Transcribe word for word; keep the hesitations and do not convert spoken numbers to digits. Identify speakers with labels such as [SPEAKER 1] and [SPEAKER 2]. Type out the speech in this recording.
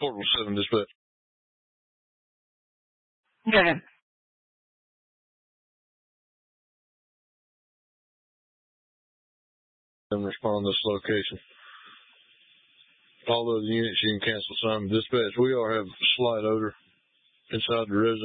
[SPEAKER 1] Portable seven dispatch.
[SPEAKER 2] Go ahead.
[SPEAKER 1] And respond to this location. All those units, you can cancel some. Dispatch, we are have slight odor inside the residence.